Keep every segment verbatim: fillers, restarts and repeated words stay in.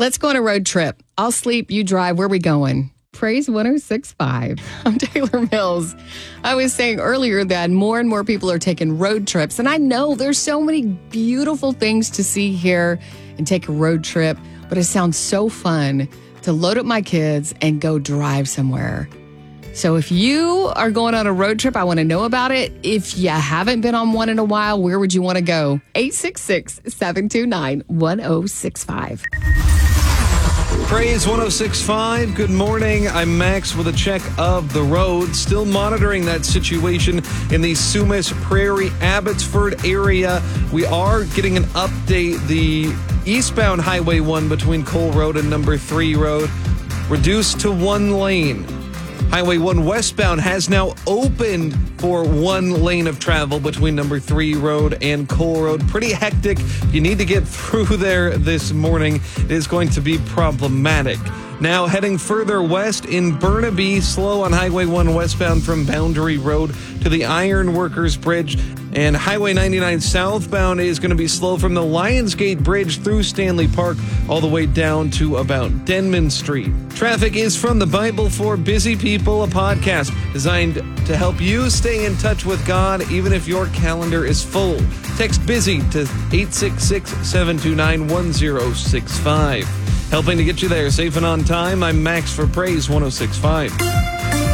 Let's go on a road trip. I'll sleep, you drive. Where are we going? Praise one oh six point five. I'm Taylor Mills. I was saying earlier that more and more people are taking road trips. And I know there's so many beautiful things to see here and take a road trip. But it sounds so fun to load up my kids and go drive somewhere. So if you are going on a road trip, I want to know about it. If you haven't been on one in a while, where would you want to go? eight six six, seven two nine, one oh six five. Praise one oh six point five. Good morning. I'm Max with a check of the road. Still monitoring that situation in the Sumas Prairie, Abbotsford area. We are getting an update. The eastbound Highway one between Cole Road and Number three Road reduced to one lane. Highway one westbound has now opened for one lane of travel between Number three Road and Cole Road. Pretty hectic. You need to get through there this morning. It is going to be problematic. Now heading further west in Burnaby, slow on Highway one westbound from Boundary Road to the Iron Workers Bridge. And Highway ninety-nine southbound is going to be slow from the Lionsgate Bridge through Stanley Park all the way down to about Denman Street. Traffic is from the Bible for Busy People, a podcast designed to help you stay in touch with God even if your calendar is full. Text BUSY to eight six six, seven two nine, one oh six five. Helping to get you there safe and on time, I'm Max for Praise one oh six point five.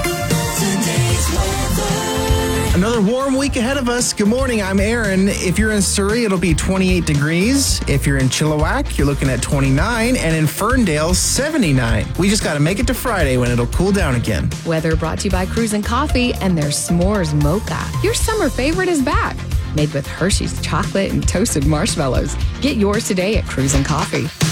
Another warm week ahead of us. Good morning, I'm Aaron. If you're in Surrey, it'll be twenty-eight degrees. If you're in Chilliwack, you're looking at twenty-nine. And in Ferndale, seventy-nine. We just got to make it to Friday when it'll cool down again. Weather brought to you by Cruisin' Coffee and their S'mores Mocha. Your summer favorite is back. Made with Hershey's chocolate and toasted marshmallows. Get yours today at Cruisin' Coffee.